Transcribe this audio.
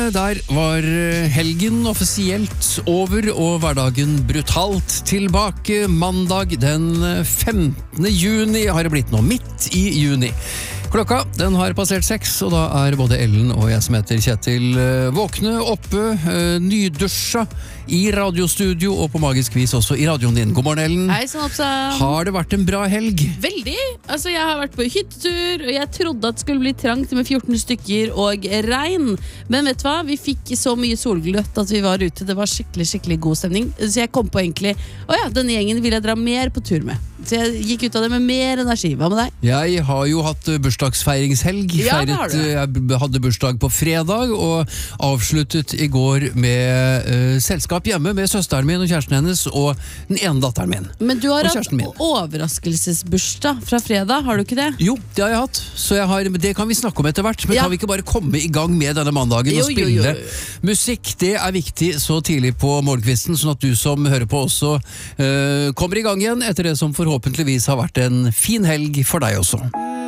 der var helgen offisielt over og hverdagen brutalt tilbake. Mandag den 15. juni har det blitt nå, midt i juni. Klokka, den har passert 6, og da er både Ellen og jeg som heter Kjetil våkne, oppe, nydusja i radiostudio og på magisk vis også i radioen din. God morgen, Ellen. Hei, sånn oppsann. Har det vært en bra helg? Veldig. Altså, jeg har vært på hyttetur, og jeg trodde at det skulle bli trangt med 14 stykker og regn. Men vet du hva? Vi fikk så mye solgløtt at vi var ute. Det var skikkelig god stemning. Så jeg kom på egentlig, denne gjengen vil jeg dra mer på tur med. Så jeg gikk ut av det med mer energi. Hva med deg? Jeg har jo hatt bursdagsfeiringshelg. Ja, det har du. Jeg hadde bursdag på fredag og avsluttet i går med selskap hjemme med søsteren min og kjæresten hennes og den ene datteren min. Men du har Og hatt kjæresten min. overraskelsesbursdag fra fredag, har du ikke det? Jo, det har jeg hatt. Så det kan vi snakke om etter hvert. Men Ja. kan vi ikke bare komme i gang med denne mandagen og Jo. spille musikk? Det er viktig så tidlig på morgenkvisten, sånn at du som hører på også kommer i gang igjen etter det som forhåpentligvis har vært en fin helg for deg også.